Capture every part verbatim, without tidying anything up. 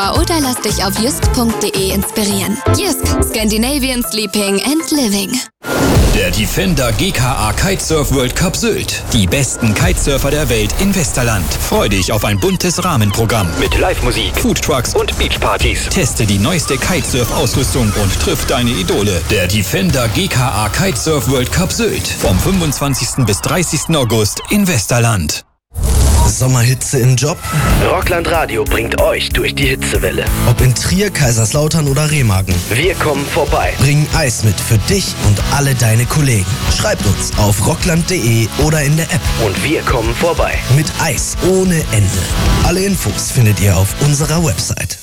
Oder lass dich auf just punkt de inspirieren. Jysk, Scandinavian Sleeping and Living. Der Defender G K A Kitesurf World Cup Sylt. Die besten Kitesurfer der Welt in Westerland. Freu dich auf ein buntes Rahmenprogramm mit Live-Musik, Foodtrucks und Beachpartys. Teste die neueste Kitesurf-Ausrüstung und triff deine Idole. Der Defender G K A Kitesurf World Cup Sylt. Vom fünfundzwanzigsten bis dreißigsten August in Westerland. Sommerhitze im Job? Rockland Radio bringt euch durch die Hitzewelle. Ob in Trier, Kaiserslautern oder Remagen. Wir kommen vorbei. Bringen Eis mit für dich und alle deine Kollegen. Schreibt uns auf rockland punkt de oder in der App. Und wir kommen vorbei. Mit Eis ohne Ende. Alle Infos findet ihr auf unserer Website.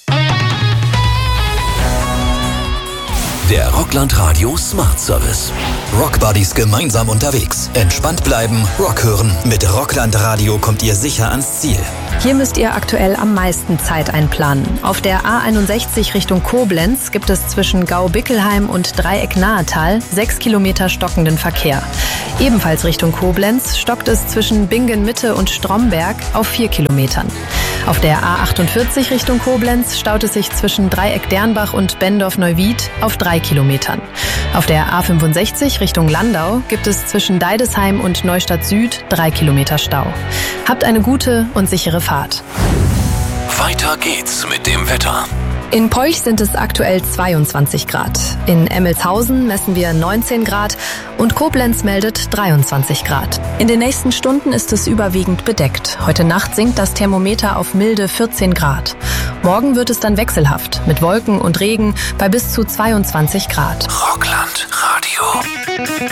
Der Rockland Radio Smart Service. Rockbuddies gemeinsam unterwegs. Entspannt bleiben, Rock hören. Mit Rockland Radio kommt ihr sicher ans Ziel. Hier müsst ihr aktuell am meisten Zeit einplanen. Auf der A einundsechzig Richtung Koblenz gibt es zwischen Gau-Bickelheim und Dreieck-Nahetal sechs Kilometer stockenden Verkehr. Ebenfalls Richtung Koblenz stockt es zwischen Bingen-Mitte und Stromberg auf vier Kilometern. Auf der A achtundvierzig Richtung Koblenz staut es sich zwischen Dreieck-Dernbach und Bendorf-Neuwied auf drei Kilometern. Auf der A fünfundsechzig Richtung Landau gibt es zwischen Deidesheim und Neustadt Süd drei Kilometer Stau. Habt eine gute und sichere Fahrt. Weiter geht's mit dem Wetter. In Polch sind es aktuell zweiundzwanzig Grad. In Emmelshausen messen wir neunzehn Grad und Koblenz meldet dreiundzwanzig Grad. In den nächsten Stunden ist es überwiegend bedeckt. Heute Nacht sinkt das Thermometer auf milde vierzehn Grad. Morgen wird es dann wechselhaft mit Wolken und Regen bei bis zu zweiundzwanzig Grad. Rockland Radio.